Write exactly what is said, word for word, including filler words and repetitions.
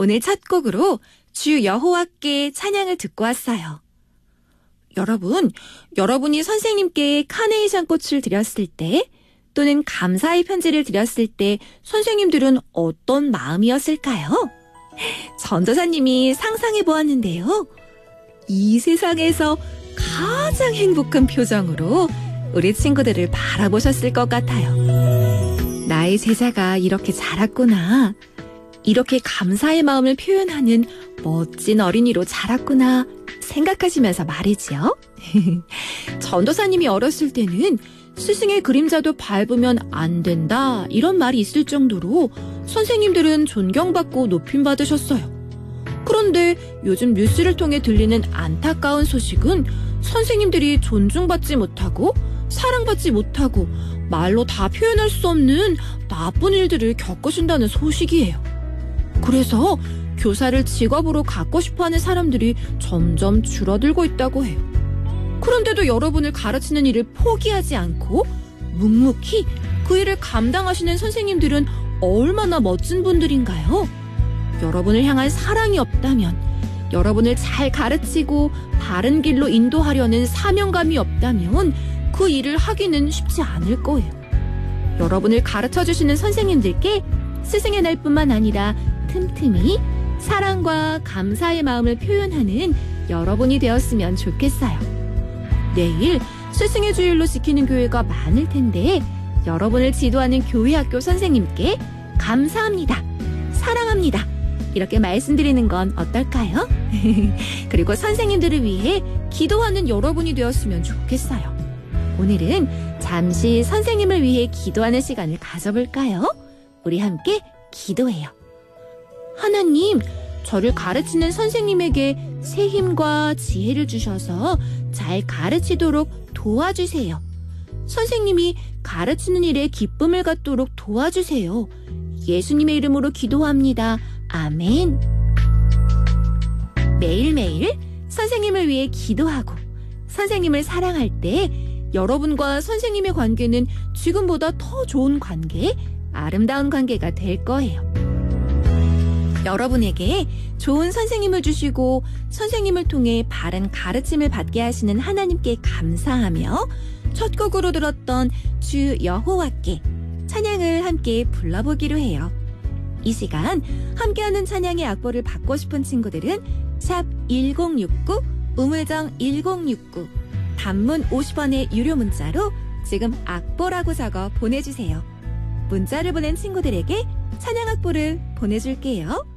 오늘 첫 곡으로 주 여호와께 찬양을 듣고 왔어요. 여러분, 여러분이 선생님께 카네이션 꽃을 드렸을 때 또는 감사의 편지를 드렸을 때 선생님들은 어떤 마음이었을까요? 전도사님이 상상해 보았는데요. 이 세상에서 가장 행복한 표정으로 우리 친구들을 바라보셨을 것 같아요. 나의 제자가 이렇게 자랐구나. 이렇게 감사의 마음을 표현하는 멋진 어린이로 자랐구나 생각하시면서 말이지요. 전도사님이 어렸을 때는 스승의 그림자도 밟으면 안 된다 이런 말이 있을 정도로 선생님들은 존경받고 높임받으셨어요. 그런데 요즘 뉴스를 통해 들리는 안타까운 소식은 선생님들이 존중받지 못하고 사랑받지 못하고 말로 다 표현할 수 없는 나쁜 일들을 겪으신다는 소식이에요. 그래서 교사를 직업으로 갖고 싶어하는 사람들이 점점 줄어들고 있다고 해요. 그런데도 여러분을 가르치는 일을 포기하지 않고 묵묵히 그 일을 감당하시는 선생님들은 얼마나 멋진 분들인가요? 여러분을 향한 사랑이 없다면, 여러분을 잘 가르치고 바른 길로 인도하려는 사명감이 없다면 그 일을 하기는 쉽지 않을 거예요. 여러분을 가르쳐주시는 선생님들께 스승의 날뿐만 아니라 틈틈이 사랑과 감사의 마음을 표현하는 여러분이 되었으면 좋겠어요. 내일 스승의 주일로 지키는 교회가 많을 텐데 여러분을 지도하는 교회 학교 선생님께 감사합니다, 사랑합니다 이렇게 말씀드리는 건 어떨까요? 그리고 선생님들을 위해 기도하는 여러분이 되었으면 좋겠어요. 오늘은 잠시 선생님을 위해 기도하는 시간을 가져볼까요? 우리 함께 기도해요. 하나님, 저를 가르치는 선생님에게 새 힘과 지혜를 주셔서 잘 가르치도록 도와주세요. 선생님이 가르치는 일에 기쁨을 갖도록 도와주세요. 예수님의 이름으로 기도합니다. 아멘. 매일매일 선생님을 위해 기도하고 선생님을 사랑할 때 여러분과 선생님의 관계는 지금보다 더 좋은 관계, 아름다운 관계가 될 거예요. 여러분에게 좋은 선생님을 주시고 선생님을 통해 바른 가르침을 받게 하시는 하나님께 감사하며 첫 곡으로 들었던 주 여호와께 찬양을 함께 불러보기로 해요. 이 시간 함께하는 찬양의 악보를 받고 싶은 친구들은 샵 일공육구 우물정 일공육구 단문 오십 원의 유료 문자로 지금 악보라고 적어 보내주세요. 문자를 보낸 친구들에게 찬양 악보를 보내줄게요.